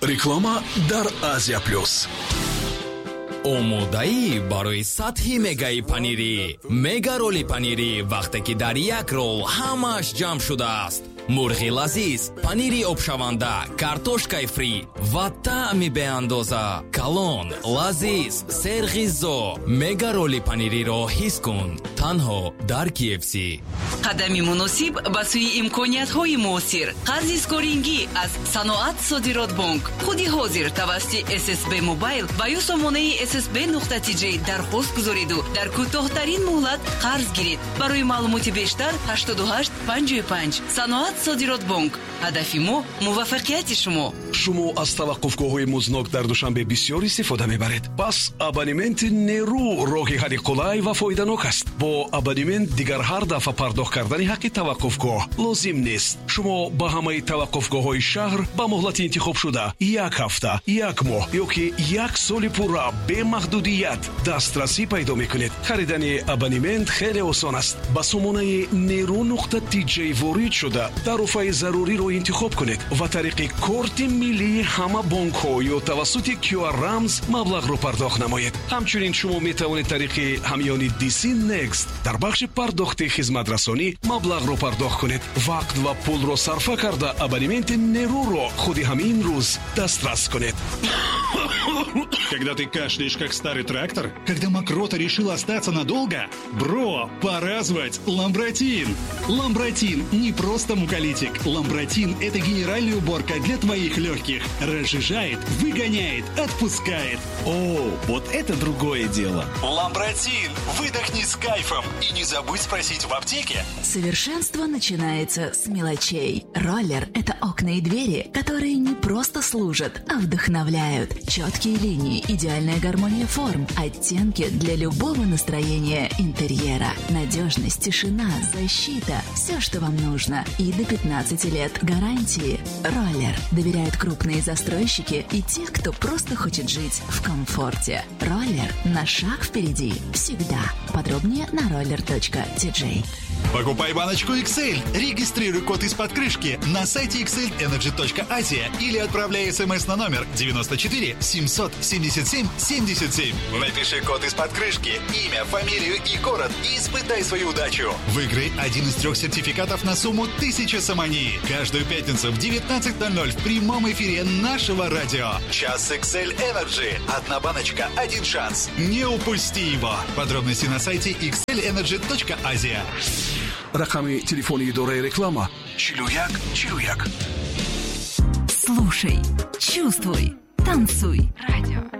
реклама дар Азия Плюс. омодаӣ барои сатҳи мегаи панирӣ. Мега роли панирӣ вақте ки дар як рол ҳамааш ҷамъ шудааст. мурғи лазиз, панири обшаванда, картошкаи фри ва таъми беандоза. Калон, лазиз, серғиззо. Мега роли панириро ҳис кун танҳо дар KFC. қадами муносиб ба сӯи имкониятҳои муосир. қарзи скорингӣ аз Саноат Содирот Бонк. худи ҳозир тавассути SSB Mobile ва ё сомонаи ssb.tj дархост гузориду дар кӯтоҳтарин муҳлат қарз гиред. барои маълумоти бештар 88 55. Саноат Содирот Бонк. ҳадафи мо муваффақияти шумо. шумо аз таваққуфгоҳҳои музнок дар Душанбе бисёр истифода мебаред. пас абонементи нерӯ роҳи ҳалли қулай ва фоиданок аст. бо абонемент дигар ҳар дафъа пардохт кардани ҳаққи таваққуфгоҳ лозим нест. шумо ба ҳамаи таваққуфгоҳҳои шаҳр ба муҳлати интихобшуда як ҳафта, як моҳ ё ки як соли пурра бемаҳдудият дастрасӣ пайдо мекунед. харидани абонемент хеле осон аст. ба сомонаи neru.tj ворид шуда тарофаи заруриро интихоб кунед ва тариқи корти миллии ҳама бонкҳо ё тавассути QR рамз маблағро пардохт намоед. ҳамчунин шумо метавонед тариқи ҳамёни DC Next дар бахши пардохти хизматрасонӣ маблағро пардохт кунед. вақт ва пулро сарфа карда абонементи неруро худи ҳамин рӯз дастрас кунед. Когда ты кашляешь, как старый трактор? Когда мокрота решила остаться надолго? Бро, пора звать Ламбротин. Ламбротин не просто муколитик. Ламбротин – это генеральная уборка для твоих легких. Разжижает, выгоняет, отпускает. О, вот это другое дело. Ламбротин. Выдохни с кайфом. И не забудь спросить в аптеке. Совершенство начинается с мелочей. Роллер – это окна и двери, которые не просто служат, а вдохновляют. Четкие линии, идеальная гармония форм, оттенки для любого настроения интерьера. Надежность, тишина, защита – все, что вам нужно. И до 15 лет гарантии. Роллер доверяют крупные застройщики и тех, кто просто хочет жить в комфорте. Роллер на шаг впереди всегда. Подробнее на roller.tj. Покупай баночку XL, регистрируй код из-под крышки на сайте xlenergy.asia или отправляй смс на номер 94 777 77. Напиши код из-под крышки, имя, фамилию и город и испытай свою удачу. Выиграй один из 3 сертификатов на сумму 1000 самани. Каждую пятницу в 19:00 в прямом эфире нашего радио. Час XL Energy. Одна баночка, один шанс. Не упусти его. Подробности на сайте xlenergy.asia. рақами телефони идораи реклама 41 41. Слушай, чувствуй, танцуй. Радио